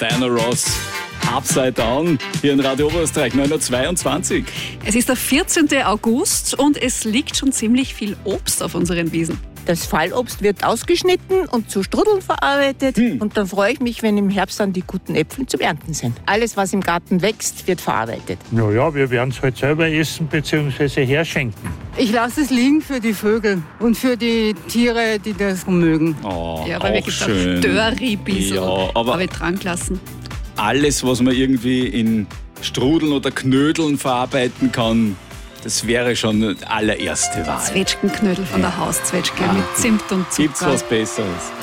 Diana Ross, Upside Down, hier in Radio Oberösterreich, 9:22 Uhr. Es ist der 14. August und es liegt schon ziemlich viel Obst auf unseren Wiesen. Das Fallobst wird ausgeschnitten und zu Strudeln verarbeitet. Und dann freue ich mich, wenn im Herbst dann die guten Äpfel zum Ernten sind. Alles, was im Garten wächst, wird verarbeitet. Naja, wir werden es halt selber essen bzw. herschenken. Ich lasse es liegen für die Vögel und für die Tiere, die das mögen. Oh, Ja, aber auch wirklich schön. Dörri bisschen. Ja, aber habe ich dran gelassen. alles, was man irgendwie in Strudeln oder Knödeln verarbeiten kann, das wäre schon die allererste Wahl. Zwetschgenknödel von der Hauszwetschge mit Zimt und Zucker. Gibt's was Besseres?